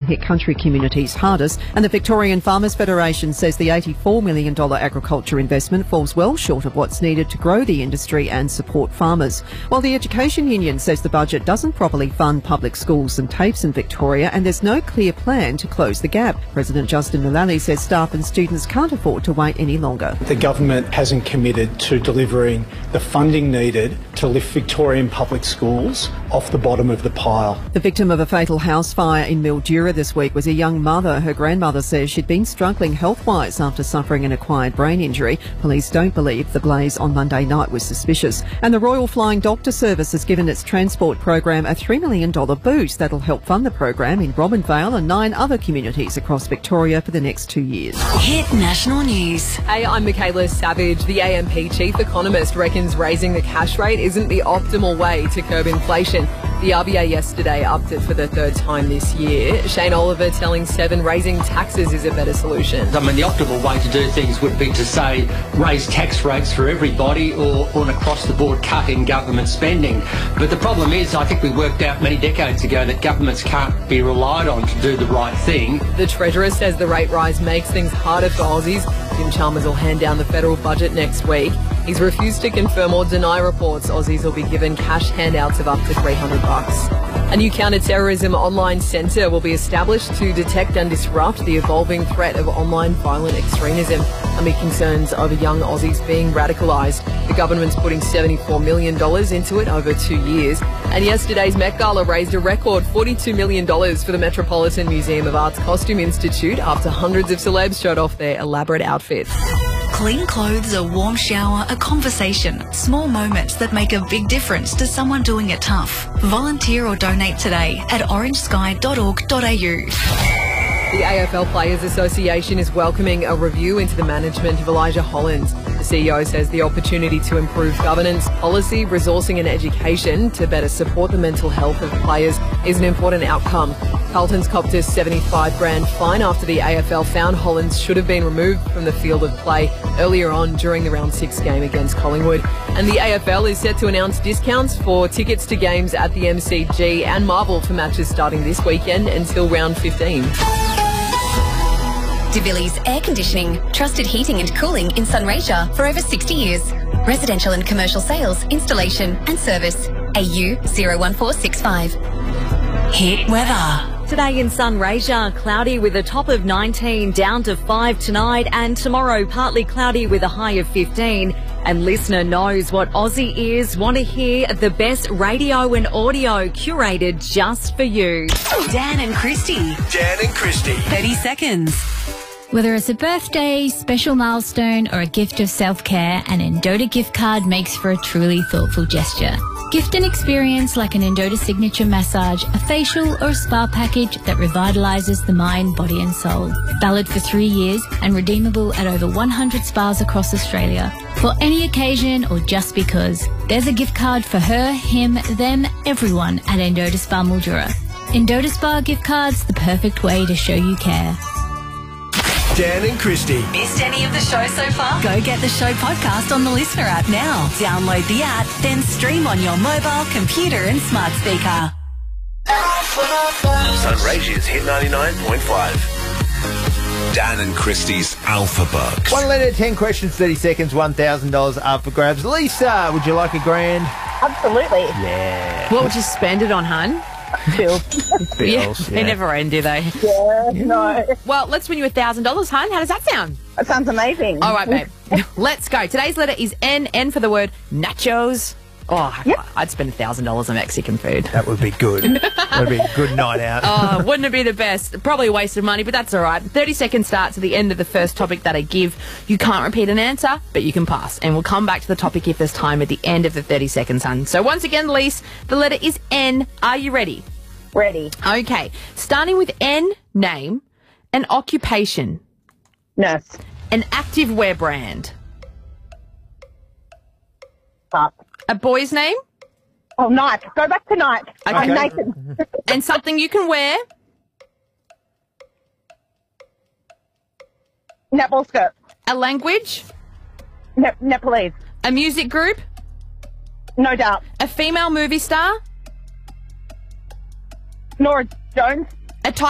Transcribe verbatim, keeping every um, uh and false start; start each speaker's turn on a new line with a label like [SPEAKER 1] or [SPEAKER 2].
[SPEAKER 1] hit country communities hardest, and the Victorian Farmers Federation says the eighty-four million dollars agriculture investment falls well short of what's needed to grow the industry and support farmers. While the Education Union says the budget doesn't properly fund public schools and TAFEs in Victoria, and there's no clear plan to close the gap. President Justin Mullally says staff and students can't afford to wait any longer.
[SPEAKER 2] The government hasn't committed to delivering the funding needed to lift Victorian public schools off the bottom of the pile.
[SPEAKER 1] The victim of a fatal house fire in Mildura this week was a young mother. Her grandmother says she'd been struggling health-wise after suffering an acquired brain injury. Police don't believe the blaze on Monday night was suspicious. And the Royal Flying Doctor Service has given its transport program a three million dollars boost that'll help fund the program in Robinvale and nine other communities across Victoria for the next two years.
[SPEAKER 3] Hit National News.
[SPEAKER 4] Hey, I'm Michaela Savage. The A M P chief economist reckons raising the cash rate isn't the optimal way to curb inflation. The R B A yesterday upped it for the third time this year. Shane Oliver telling Seven raising taxes is a better solution.
[SPEAKER 5] I mean, the optimal way to do things would be to, say, raise tax rates for everybody or, or an across-the-board cut in government spending. But the problem is, I think we worked out many decades ago that governments can't be relied on to do the right thing.
[SPEAKER 4] The Treasurer says the rate rise makes things harder for Aussies. Jim Chalmers will hand down the federal budget next week. He's refused to confirm or deny reports Aussies will be given cash handouts of up to three hundred bucks. A new counter-terrorism online centre will be established to detect and disrupt the evolving threat of online violent extremism amid concerns over young Aussies being radicalised. The government's putting seventy-four million dollars into it over two years. And yesterday's Met Gala raised a record forty-two million dollars for the Metropolitan Museum of Art's Costume Institute after hundreds of celebs showed off their elaborate outfits.
[SPEAKER 3] Clean clothes, a warm shower, a conversation. Small moments that make a big difference to someone doing it tough. Volunteer or donate today at orange sky dot org dot a u.
[SPEAKER 4] The A F L Players Association is welcoming a review into the management of Elijah Hollins. The C E O says the opportunity to improve governance, policy, resourcing and education to better support the mental health of players is an important outcome. Carlton's copped a seventy-five grand fine after the A F L found Hollins should have been removed from the field of play earlier on during the round six game against Collingwood. And the A F L is set to announce discounts for tickets to games at the M C G and Marvel for matches starting this weekend until round fifteen.
[SPEAKER 3] DeVilliers Air Conditioning, trusted heating and cooling in Sunraysia for over sixty years. Residential and commercial sales, installation and service. A U zero one four six five. Hit weather.
[SPEAKER 6] Today in Sunraysia, cloudy with a top of nineteen, down to five tonight, and tomorrow partly cloudy with a high of fifteen. And listener knows what Aussie ears want to hear, the best radio and audio curated just for you.
[SPEAKER 3] Dan and Christy.
[SPEAKER 7] Dan and Christy.
[SPEAKER 3] thirty seconds.
[SPEAKER 8] Whether it's a birthday, special milestone, or a gift of self-care, an Endota gift card makes for a truly thoughtful gesture. Gift an experience like an Endota signature massage, a facial or a spa package that revitalises the mind, body and soul. Valid for three years and redeemable at over one hundred spas across Australia. For any occasion or just because, there's a gift card for her, him, them, everyone at Endota Spa Mildura. Endota Spa gift cards, the perfect way to show you care.
[SPEAKER 7] Dan and Christy.
[SPEAKER 3] Missed any of the show so far? Go get the show podcast on the Listener app now. Download the app, then stream on your mobile, computer and smart speaker.
[SPEAKER 7] Sunraysia's Hit ninety-nine point five. Dan and Christy's Alpha Bucks.
[SPEAKER 9] One letter, ten questions, thirty seconds, one thousand dollars up for grabs. Lisa, would you like a grand?
[SPEAKER 10] Absolutely.
[SPEAKER 9] Yeah.
[SPEAKER 4] What would you spend it on, hun?
[SPEAKER 10] Bills.
[SPEAKER 9] Bills,
[SPEAKER 4] Yeah,
[SPEAKER 9] yeah.
[SPEAKER 4] they never end, do they?
[SPEAKER 10] Yeah, no.
[SPEAKER 4] Well, let's win you a thousand dollars, hun. How does that sound?
[SPEAKER 10] That sounds amazing.
[SPEAKER 4] All right, babe. Let's go. Today's letter is N. N for the word nachos. Oh,
[SPEAKER 10] Yep.
[SPEAKER 4] I'd spend a thousand dollars on Mexican food.
[SPEAKER 9] That would be good. That would be a good night out.
[SPEAKER 4] Oh, wouldn't it be the best? Probably a waste of money, but that's all right. thirty seconds start to the end of the first topic that I give. You can't repeat an answer, but you can pass. And we'll come back to the topic if there's time at the end of the thirty seconds, hun. So once again, Lise, the letter is N. Are you ready?
[SPEAKER 10] Ready.
[SPEAKER 4] Okay. Starting with N, name, an occupation,
[SPEAKER 10] Nurse.
[SPEAKER 4] an activewear brand,
[SPEAKER 10] Pass.
[SPEAKER 4] a boy's name,
[SPEAKER 10] Oh, night. Go back to night.
[SPEAKER 4] Okay.
[SPEAKER 10] I'm Nathan.
[SPEAKER 4] and something you can wear,
[SPEAKER 10] Netball skirt.
[SPEAKER 4] a language,
[SPEAKER 10] Ne- Nepalese.
[SPEAKER 4] a music group,
[SPEAKER 10] No doubt.
[SPEAKER 4] a female movie star,
[SPEAKER 10] Nora Jones.
[SPEAKER 4] a type